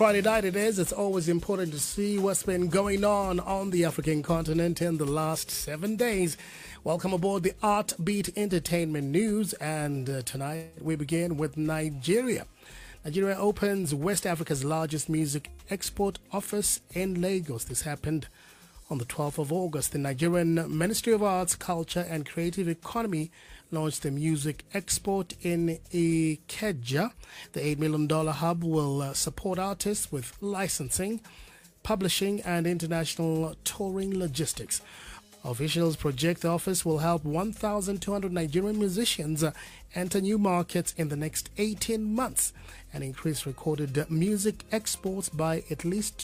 Friday night it is. It's always important to see what's been going on the African continent in the last 7 days. Welcome aboard the Art Beat Entertainment News, and tonight we begin with Nigeria. Nigeria opens West Africa's largest music export office in Lagos. This happened on the 12th of August. The Nigerian Ministry of Arts, Culture and Creative Economy launched the music export in Ikeja. The $8 million hub will support artists with licensing, publishing and international touring logistics. Officials project the office will help 1,200 Nigerian musicians enter new markets in the next 18 months and increase recorded music exports by at least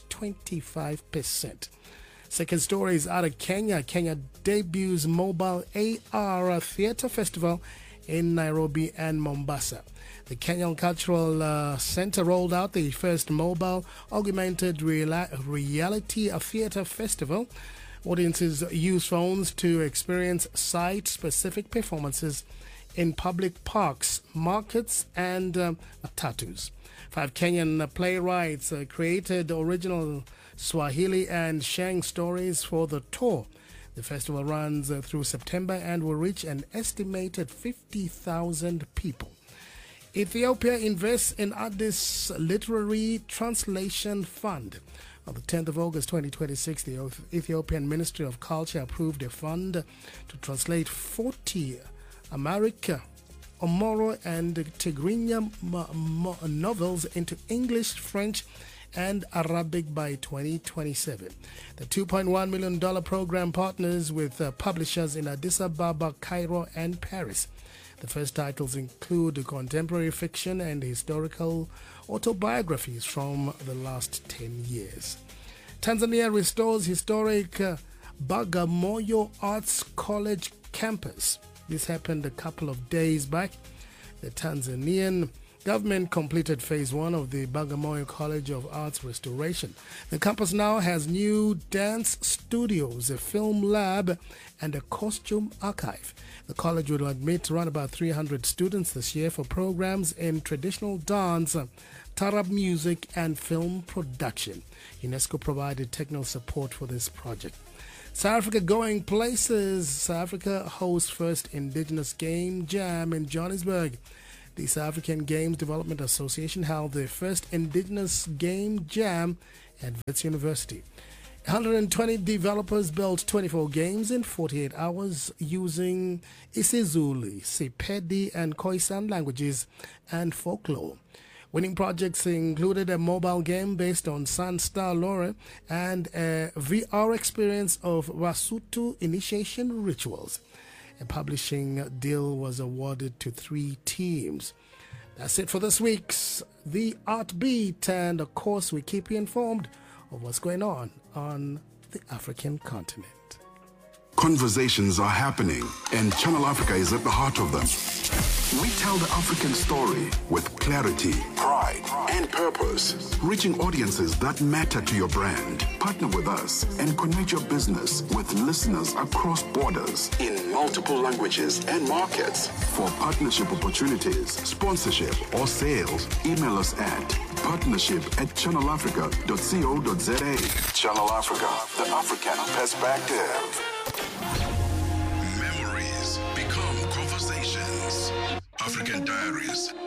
25%. Second story is out of Kenya. Kenya debuts mobile AR theatre festival in Nairobi and Mombasa. The Kenyan Cultural Center rolled out the first mobile augmented reality theatre festival. Audiences use phones to experience site-specific performances in public parks, markets, and tattoos. 5 Kenyan playwrights created original Swahili and Sheng stories for the tour. The festival runs through September and will reach an estimated 50,000 people. Ethiopia invests in Addis Literary Translation Fund. On the 10th of August 2026, the Ethiopian Ministry of Culture approved a fund to translate 40 Amharic, Omoro and Tigrinya novels into English, French and Arabic by 2027. The $2.1 million program partners with publishers in Addis Ababa, Cairo and Paris. The first titles include contemporary fiction and historical autobiographies from the last 10 years. Tanzania restores historic Bagamoyo Arts College campus. This happened a couple of days back. The Tanzanian government completed phase 1 of the Bagamoyo College of Arts restoration. The campus now has new dance studios, a film lab, and a costume archive. The college will admit around about 300 students this year for programs in traditional dance, Tarab music, and film production. UNESCO provided technical support for this project. South Africa going places. South Africa hosts first Indigenous Game Jam in Johannesburg. The South African Games Development Association held their first Indigenous Game Jam at Wits University. 120 developers built 24 games in 48 hours using isiZulu, Sepedi, and Khoisan languages and folklore. Winning projects included a mobile game based on Sun Star lore and a VR experience of Wasutu initiation rituals. A publishing deal was awarded to 3 teams. That's it for this week's The Art Beat, and of course we keep you informed of what's going on the African continent. Conversations are happening, and Channel Africa is at the heart of them. We tell the African story with clarity, pride, and purpose, reaching audiences that matter to your brand. Partner with us and connect your business with listeners across borders in multiple languages and markets. For partnership opportunities, sponsorship, or sales, email us at partnership@channelafrica.co.za. Channel Africa, the African perspective. Memories become conversations. African Diaries.